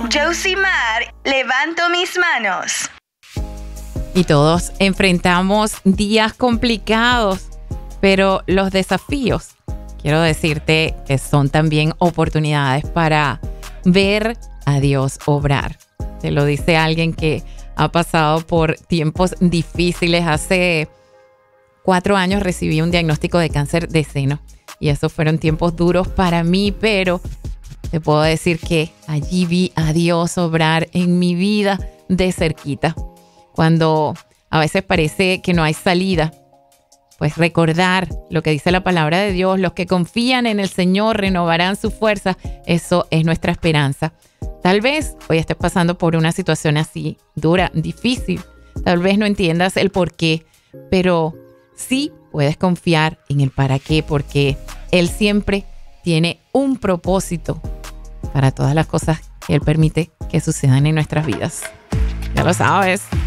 Josimar, levanto mis manos. Y todos enfrentamos días complicados, pero los desafíos, quiero decirte que son también oportunidades para ver a Dios obrar. Te lo dice alguien que ha pasado por tiempos difíciles. Hace 4 años recibí un diagnóstico de cáncer de seno y esos fueron tiempos duros para mí, pero te puedo decir que allí vi a Dios obrar en mi vida de cerquita. Cuando a veces parece que no hay salida, pues recordar lo que dice la palabra de Dios, los que confían en el Señor renovarán su fuerza, eso es nuestra esperanza. Tal vez hoy estés pasando por una situación así, dura, difícil, tal vez no entiendas el por qué, pero sí puedes confiar en el para qué, porque Él siempre tiene un propósito para todas las cosas que Él permite que sucedan en nuestras vidas. Ya lo sabes.